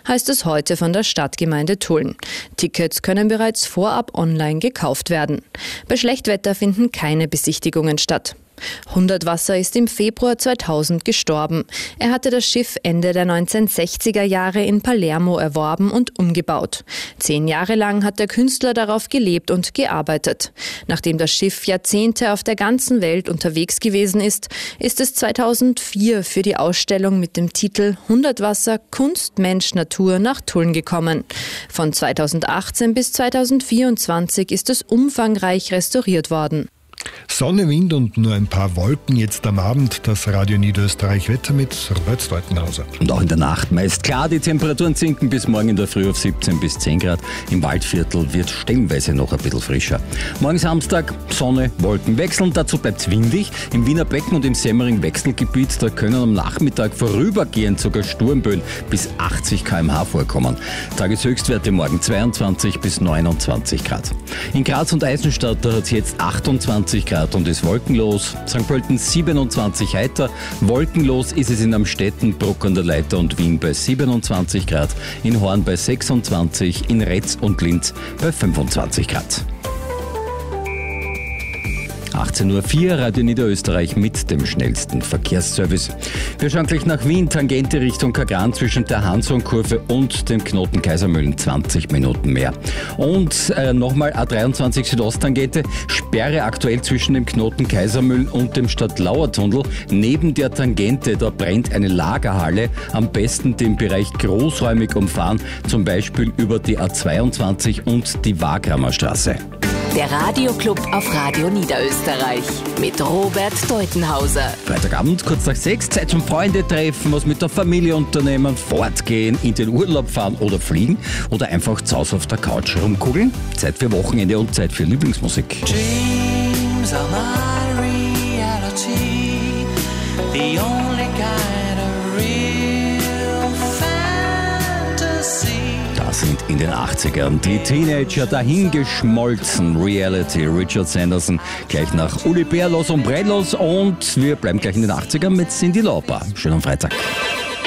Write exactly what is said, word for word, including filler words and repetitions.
heißt es heute von der Stadtgemeinde Tulln. Tickets können bereits vorab online gekauft werden. Bei Schlechtwetter finden keine Besichtigungen statt. Hundertwasser ist im Februar zweitausend gestorben. Er hatte das Schiff Ende der neunzehnhundertsechziger Jahre in Palermo erworben und umgebaut. Zehn Jahre lang hat der Künstler darauf gelebt und gearbeitet. Nachdem das Schiff Jahrzehnte auf der ganzen Welt unterwegs gewesen ist, ist es zweitausendvier für die Ausstellung mit dem Titel Hundertwasser Kunst, Mensch, Natur nach Tulln gekommen. Von zweitausendachtzehn bis zweitausendvierundzwanzig ist es umfangreich restauriert worden. Sonne, Wind und nur ein paar Wolken jetzt am Abend. Das Radio Niederösterreich Wetter mit Robert Deutenhauser. Und auch in der Nacht meist klar, die Temperaturen sinken bis morgen in der Früh auf siebzehn bis zehn Grad. Im Waldviertel wird stellenweise noch ein bisschen frischer. Morgen Samstag, Sonne, Wolken wechseln, dazu bleibt es windig. Im Wiener Becken und im Semmering-Wechselgebiet, da können am Nachmittag vorübergehend sogar Sturmböen bis achtzig Kilometer pro Stunde vorkommen. Tageshöchstwerte morgen zweiundzwanzig bis neunundzwanzig Grad. In Graz und Eisenstadt, da hat es jetzt achtundzwanzig Grad und ist wolkenlos. Sankt Pölten siebenundzwanzig heiter. Wolkenlos ist es in Amstetten, Bruck an der Leiter und Wien bei siebenundzwanzig Grad. In Horn bei sechsundzwanzig, in Retz und Linz bei fünfundzwanzig Grad. achtzehn Uhr vier, Radio Niederösterreich mit dem schnellsten Verkehrsservice. Wir schauen gleich nach Wien, Tangente Richtung Kagran zwischen der Hanson-Kurve und dem Knoten Kaisermühlen, zwanzig Minuten mehr. Und äh, nochmal A dreiundzwanzig Südosttangente, Sperre aktuell zwischen dem Knoten Kaisermühlen und dem Stadtlauer-Tunnel. Neben der Tangente, da brennt eine Lagerhalle, am besten den Bereich großräumig umfahren, zum Beispiel über die A zweiundzwanzig und die Wagramer Straße. Der Radioclub auf Radio Niederösterreich mit Robert Deutenhauser. Freitagabend, kurz nach sechs, Zeit zum Freunde treffen, was mit der Familie unternehmen, fortgehen, in den Urlaub fahren oder fliegen oder einfach zu Hause auf der Couch rumkugeln. Zeit für Wochenende und Zeit für Lieblingsmusik. Dreams are my reality, the only kind of real fantasy. Das sind in den achtzigern die Teenager dahingeschmolzen. Reality, Richard Sanderson, gleich nach Uli Bär, Los Umbrellos, und wir bleiben gleich in den achtzigern mit Cyndi Lauper. Schönen Freitag.